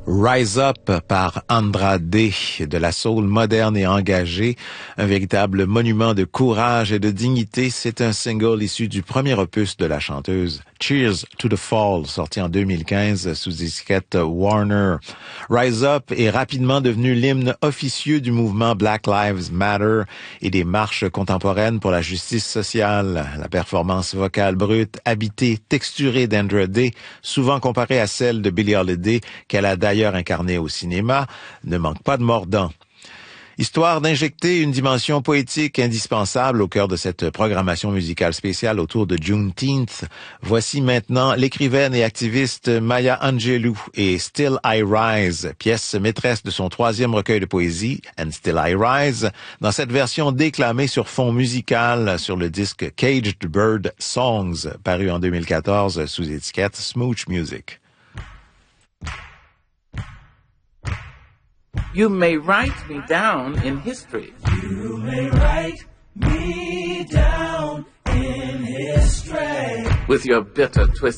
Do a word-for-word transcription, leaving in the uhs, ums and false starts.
Rise Up par Andrade, de la soul moderne et engagée, un véritable monument de courage et de dignité. C'est un single issu du premier opus de la chanteuse, Cheers to the Fall, sorti en deux mille quinze sous étiquette Warner. Rise Up est rapidement devenu l'hymne officieux du mouvement Black Lives Matter et des marches contemporaines pour la justice sociale. La performance vocale brute, habitée, texturée d'Andrade, souvent comparée à celle de Billie Holiday, qu'elle a d'ailleurs incarné au cinéma, ne manque pas de mordant. Histoire d'injecter une dimension poétique indispensable au cœur de cette programmation musicale spéciale autour de Juneteenth, voici maintenant l'écrivaine et activiste Maya Angelou et Still I Rise, pièce maîtresse de son troisième recueil de poésie, And Still I Rise, dans cette version déclamée sur fond musical sur le disque Caged Bird Songs, paru en deux mille quatorze sous étiquette Smooch Music. You may write me down in history. You may write me down in history. With your bitter twist.